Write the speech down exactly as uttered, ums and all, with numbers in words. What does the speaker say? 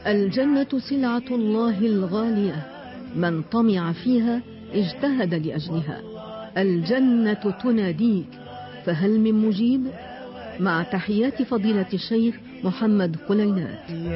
الجنة سلعة الله الغالية، من طمع فيها اجتهد لأجلها. الجنة تناديك، فهل من مجيب؟ مع تحيات فضيلة الشيخ محمد قلينات.